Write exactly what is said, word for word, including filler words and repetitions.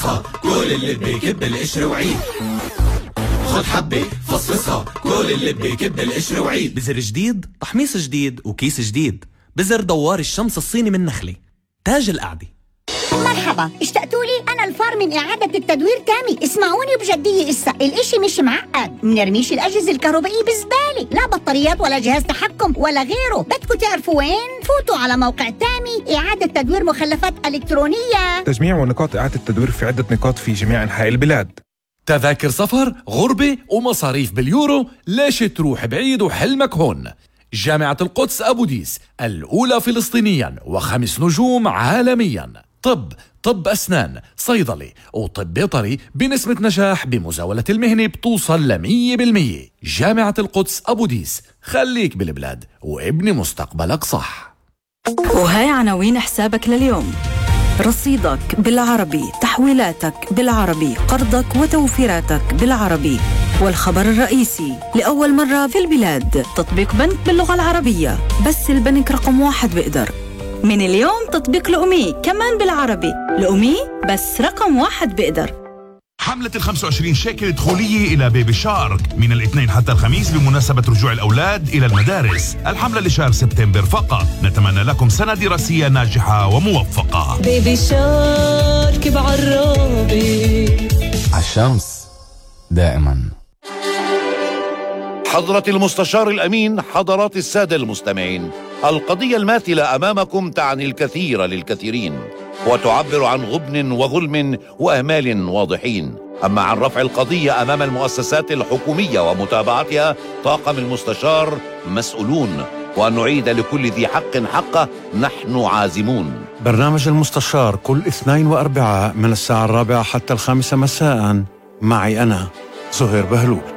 فصصها كل اللي بيكب القشر وعيد. خد حبة فصصها كل اللي بيكب القشر وعيد. بزر جديد، تحميص جديد، وكيس جديد. بزر دوار الشمس الصيني من نخلة، تاج القعدة. مرحبا، اشتقتوا لي؟ أنا الفار من إعادة التدوير تامي. اسمعوني بجدية، إسا الإشي مش معقد. منرميش الأجهزة الكهربائية بزبالة، لا بطاريات ولا جهاز تحكم ولا غيره. بدكوا تعرفوا وين؟ فوتوا على موقع تامي إعادة تدوير مخلفات إلكترونية. تجميع ونقاط إعادة التدوير في عدة نقاط في جميع أنحاء البلاد. تذاكر سفر، غربة ومصاريف باليورو، ليش تروح بعيد وحلمك هون؟ جامعة القدس أبو ديس، الأولى فلسطينيا وخمس نجوم عالميا. طب، طب أسنان، صيدلي وطب بيطري بنسبة نجاح بمزاولة المهنة بتوصل لمية بالمية. جامعة القدس أبو ديس، خليك بالبلاد وابني مستقبلك صح. وهاي عناوين حسابك لليوم: رصيدك بالعربي، تحويلاتك بالعربي، قرضك وتوفيراتك بالعربي. والخبر الرئيسي: لأول مرة في البلاد تطبيق بنك باللغة العربية، بس البنك رقم واحد بيقدر. من اليوم تطبيق لأمي كمان بالعربي، لأمي بس رقم واحد بيقدر. حملة الخمسة وعشرين شيكل دخولية إلى بيبي شارك من الاثنين حتى الخميس بمناسبة رجوع الأولاد إلى المدارس. الحملة لشهر سبتمبر فقط. نتمنى لكم سنة دراسية ناجحة وموفقة. بيبي شارك بعرابي، عالشمس دائما. حضرة المستشار الأمين، حضرات السادة المستمعين، القضية الماثلة أمامكم تعني الكثير للكثيرين وتعبر عن غبن وظلم وأهمال واضحين. أما عن رفع القضية أمام المؤسسات الحكومية ومتابعتها، طاقم المستشار مسؤولون، وأن نعيد لكل ذي حق حقه نحن عازمون. برنامج المستشار كل اثنين وأربعاء من الساعة الرابعة حتى الخامسة مساء، معي أنا زهير بهلول.